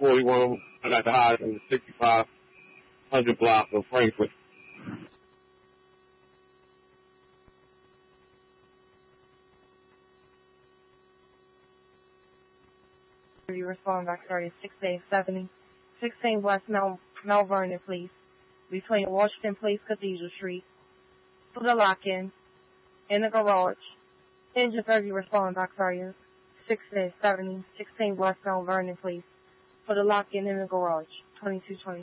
41. I got the highest in the 6500 block of Frankfurt. You respond back, sorry, 6870. 16 West Mount Vernon, please. Between Washington Place, Cathedral Street. Put a lock-in the garage. Engine 30, respond back, sorry, 6870. 16 West Mount Vernon, please. Put a lock-in the garage. 2220.